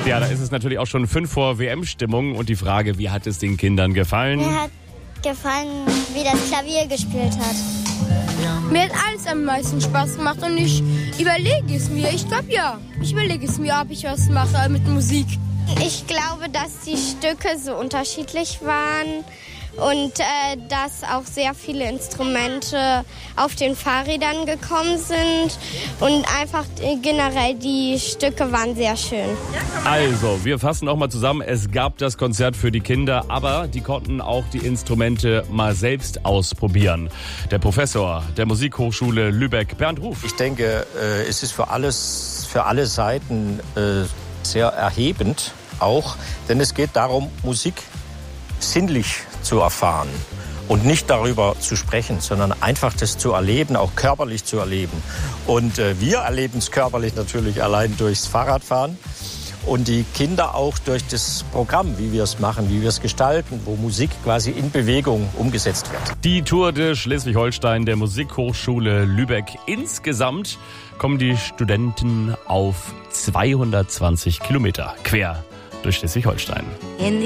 Ja, da ist es natürlich auch schon 5 vor WM-Stimmung und die Frage, wie hat es den Kindern gefallen? Mir hat gefallen, wie das Klavier gespielt hat. Mir hat alles am meisten Spaß gemacht und ich überlege es mir. Ich glaube ja. Ich überlege es mir, ob ich was mache mit Musik. Ich glaube, dass die Stücke so unterschiedlich waren und dass auch sehr viele Instrumente auf den Fahrrädern gekommen sind und einfach generell die Stücke waren sehr schön. Also, wir fassen auch mal zusammen. Es gab das Konzert für die Kinder, aber die konnten auch die Instrumente mal selbst ausprobieren. Der Professor der Musikhochschule Lübeck, Bernd Ruf. Ich denke, es ist für alle Seiten sehr erhebend auch, denn es geht darum, Musik sinnlich zu erfahren und nicht darüber zu sprechen, sondern einfach das zu erleben, auch körperlich zu erleben. Und wir erleben es körperlich natürlich allein durchs Fahrradfahren und die Kinder auch durch das Programm, wie wir es machen, wie wir es gestalten, wo Musik quasi in Bewegung umgesetzt wird. Die Tour de Schleswig-Holstein der Musikhochschule Lübeck. Insgesamt kommen die Studenten auf 220 Kilometer quer durch Schleswig-Holstein.